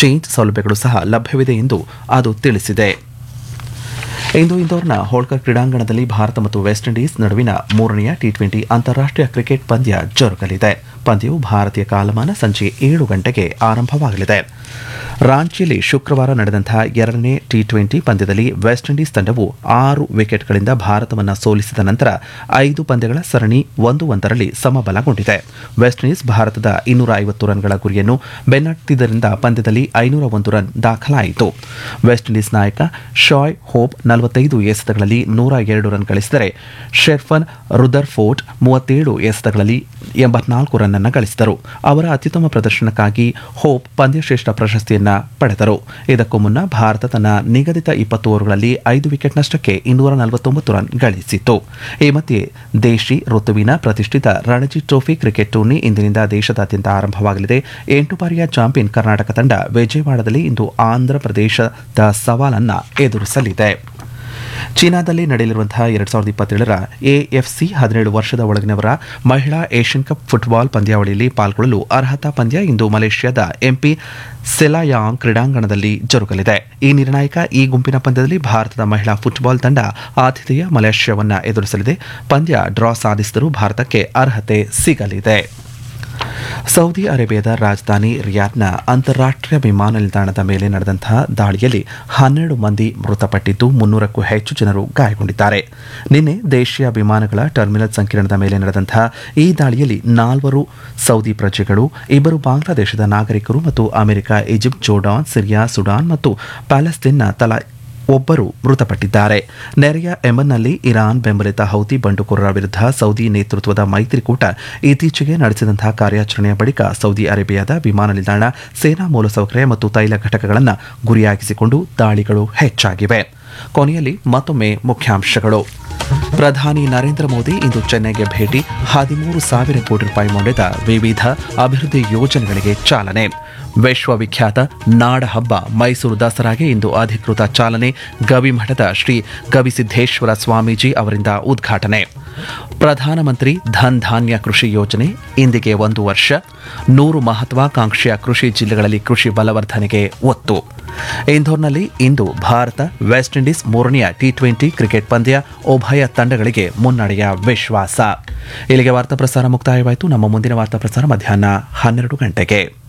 Change ಸೌಲಭ್ಯಗಳು ಸಹ ಲಭ್ಯವಿದೆ ಎಂದು ಅದು ತಿಳಿಸಿದೆ. ಇಂದು ಇಂದೋರ್ನ ಹೋಳ್ಕರ್ ಕ್ರೀಡಾಂಗಣದಲ್ಲಿ ಭಾರತ ಮತ್ತು ವೆಸ್ಟ್ ಇಂಡೀಸ್ ನಡುವಿನ ಮೂರನೆಯ ಟಿ20 ಅಂತಾರಾಷ್ಟ್ರೀಯ ಕ್ರಿಕೆಟ್ ಪಂದ್ಯ ಜರುಗಲಿದೆ. ಪಂದ್ಯವು ಭಾರತೀಯ ಕಾಲಮಾನ ಸಂಜೆ 7 ಗಂಟೆಗೆ ಆರಂಭವಾಗಲಿದೆ. ರಾಂಚಿಯಲ್ಲಿ ಶುಕ್ರವಾರ ನಡೆದಂತಹ ಎರಡನೇ ಟಿ20 ಪಂದ್ಯದಲ್ಲಿ ವೆಸ್ಟ್ ಇಂಡೀಸ್ ತಂಡವು 6 ವಿಕೆಟ್ಗಳಿಂದ ಭಾರತವನ್ನು ಸೋಲಿಸಿದ ನಂತರ 5 ಪಂದ್ಯಗಳ ಸರಣಿ 1-1ರಲ್ಲಿ ಸಮಬಲಗೊಂಡಿದೆ. ವೆಸ್ಟ್ ಇಂಡೀಸ್ ಭಾರತದ 250 ರನ್ಗಳ ಗುರಿಯನ್ನು ಬೆನ್ನಟ್ಟಿದ್ದರಿಂದ ಪಂದ್ಯದಲ್ಲಿ 501 ರನ್ ದಾಖಲಾಯಿತು. ವೆಸ್ಟ್ ಇಂಡೀಸ್ ನಾಯಕ ಶಾಯ್ ಹೋಪ್ 45 ಎಸೆತಗಳಲ್ಲಿ 102 ರನ್ ಗಳಿಸಿದರೆ ಶೆರ್ಫನ್ ರುದರ್ಫೋರ್ಡ್ 37 ಎಸೆತಗಳಲ್ಲಿ 84 ರನ್ ಅನ್ನು ಗಳಿಸಿದರು. ಅವರ ಅತ್ಯುತ್ತಮ ಪ್ರದರ್ಶನಕ್ಕಾಗಿ ಹೋಪ್ ಪಂದ್ಯಶ್ರೇಷ್ಠ ಪ್ರಶಸ್ತಿಯನ್ನು ಪಡೆದರು. ಇದಕ್ಕೂ ಮುನ್ನ ಭಾರತ ತನ್ನ ನಿಗದಿತ 20 ಓವರ್ಗಳಲ್ಲಿ 5 ವಿಕೆಟ್ ನಷ್ಟಕ್ಕೆ 249 ರನ್ ಗಳಿಸಿತು. ಈ ಮಧ್ಯೆ ದೇಶಿ ಋತುವಿನ ಪ್ರತಿಷ್ಠಿತ ರಣಜಿ ಟ್ರೋಫಿ ಕ್ರಿಕೆಟ್ ಟೂರ್ನಿ ಇಂದಿನಿಂದ ದೇಶದಾದ್ಯಂತ ಆರಂಭವಾಗಲಿದೆ. 8 ಬಾರಿಯ ಚಾಂಪಿಯನ್ ಕರ್ನಾಟಕ ತಂಡ ವಿಜಯವಾಡದಲ್ಲಿ ಇಂದು ಆಂಧ್ರಪ್ರದೇಶದ ಸವಾಲನ್ನು ಎದುರಿಸಲಿದೆ. ಚೀನಾದಲ್ಲಿ ನಡೆಯಲಿರುವಂತಹ 2027ರ ಎಎಫ್ಸಿ 17 ವರ್ಷದ ಒಳಗಿನವರ ಮಹಿಳಾ ಏಷ್ಯನ್ ಕಪ್ ಫುಟ್ಬಾಲ್ ಪಂದ್ಯಾವಳಿಯಲ್ಲಿ ಪಾಲ್ಗೊಳ್ಳಲು ಅರ್ಹತಾ ಪಂದ್ಯ ಇಂದು ಮಲೇಷ್ಯಾದ ಎಂಪಿ ಸೆಲಾಯಾಂಗ್ ಕ್ರೀಡಾಂಗಣದಲ್ಲಿ ಜರುಗಲಿದೆ. ಈ ನಿರ್ಣಾಯಕ ಗುಂಪಿನ ಪಂದ್ಯದಲ್ಲಿ ಭಾರತದ ಮಹಿಳಾ ಫುಟ್ಬಾಲ್ ತಂಡ ಆತಿಥೇಯ ಮಲೇಷ್ಯಾವನ್ನು ಎದುರಿಸಲಿದೆ. ಪಂದ್ಯ ಡ್ರಾ ಸಾಧಿಸಿದರೂ ಭಾರತಕ್ಕೆ ಅರ್ಹತೆ ಸಿಗಲಿದೆ. ಸೌದಿ ಅರೇಬಿಯಾದ ರಾಜಧಾನಿ ರಿಯಾದ್ನ ಅಂತಾರಾಷ್ಟ್ರೀಯ ವಿಮಾನ ನಿಲ್ದಾಣದ ಮೇಲೆ ನಡೆದಂತಹ ದಾಳಿಯಲ್ಲಿ 12 ಮಂದಿ ಮೃತಪಟ್ಟಿದ್ದು 300ಕ್ಕೂ ಹೆಚ್ಚು ಜನರು ಗಾಯಗೊಂಡಿದ್ದಾರೆ. ನಿನ್ನೆ ದೇಶೀಯ ವಿಮಾನಗಳ ಟರ್ಮಿನಲ್ ಸಂಕೀರ್ಣದ ಮೇಲೆ ನಡೆದಂತಹ ಈ ದಾಳಿಯಲ್ಲಿ 4 ಸೌದಿ ಪ್ರಜೆಗಳು, 2 ಬಾಂಗ್ಲಾದೇಶದ ನಾಗರಿಕರು ಮತ್ತು America, Egypt, Jordan, Syria, Sudan ಮತ್ತು ಪ್ಯಾಲೆಸ್ತೇನ್ನ ತಲಾ 1 ಮೃತಪಟ್ಟಿದ್ದಾರೆ. ನೆರೆಯ ಯೆಮೆನ್ನಲ್ಲಿ ಇರಾನ್ ಬೆಂಬಲಿತ ಹೌತಿ ಬಂಡುಕೋರರ ವಿರುದ್ಧ ಸೌದಿ ನೇತೃತ್ವದ ಮೈತ್ರಿಕೂಟ ಇತ್ತೀಚೆಗೆ ನಡೆಸಿದಂತಹ ಕಾರ್ಯಾಚರಣೆಯ ಬಳಿಕ ಸೌದಿ ಅರೇಬಿಯಾದ ವಿಮಾನ ನಿಲ್ದಾಣ, ಸೇನಾ ಮೂಲಸೌಕರ್ಯ ಮತ್ತು ತೈಲ ಘಟಕಗಳನ್ನು ಗುರಿಯಾಗಿಸಿಕೊಂಡು ದಾಳಿಗಳು ಹೆಚ್ಚಾಗಿವೆ. ಕೊನೆಯಲ್ಲಿ ಮತ್ತೊಮ್ಮೆ ಮುಖ್ಯಾಂಶಗಳು. ಪ್ರಧಾನಿ ನರೇಂದ್ರ ಮೋದಿ ಇಂದು ಚೆನ್ನೈಗೆ ಭೇಟಿ, 13,000 ಕೋಟಿ ರೂಪಾಯಿ ಮೌಲ್ಯದ ವಿವಿಧ ಅಭಿವೃದ್ಧಿ ಯೋಜನೆಗಳಿಗೆ ಚಾಲನೆ. ವಿಶ್ವವಿಖ್ಯಾತ ನಾಡಹಬ್ಬ ಮೈಸೂರು ದಸರಾಗೆ ಇಂದು ಅಧಿಕೃತ ಚಾಲನೆ. ಗವಿಮಠದ ಶ್ರೀ ಗವಿಸಿದ್ದೇಶ್ವರ ಸ್ವಾಮೀಜಿ ಅವರಿಂದ ಉದ್ಘಾಟನೆ. ಪ್ರಧಾನಮಂತ್ರಿ ಧನ್ ಧಾನ್ಯ ಕೃಷಿ ಯೋಜನೆ ಇಂದಿಗೆ 1 ವರ್ಷ. 100 ಮಹತ್ವಾಕಾಂಕ್ಷೆಯ ಕೃಷಿ ಜಿಲ್ಲೆಗಳಲ್ಲಿ ಕೃಷಿ ಬಲವರ್ಧನೆಗೆ ಒತ್ತು. ಇಂದೋರ್ನಲ್ಲಿ ಇಂದು ಭಾರತ ವೆಸ್ಟ್ ಇಂಡೀಸ್ ಮೂರನೆಯ ಟಿ20 ಕ್ರಿಕೆಟ್ ಪಂದ್ಯ, ಉಭಯ ತಂಡಗಳಿಗೆ ಮುನ್ನಡೆಯ ವಿಶ್ವಾಸ. ಇಲ್ಲಿಗೆ ವಾರ್ತಾ ಪ್ರಸಾರ ಮುಕ್ತಾಯವಾಯಿತು. ನಮ್ಮ ಮುಂದಿನ ವಾರ್ತಾ ಪ್ರಸಾರ ಮಧ್ಯಾಹ್ನ 12 ಗಂಟೆಗೆ.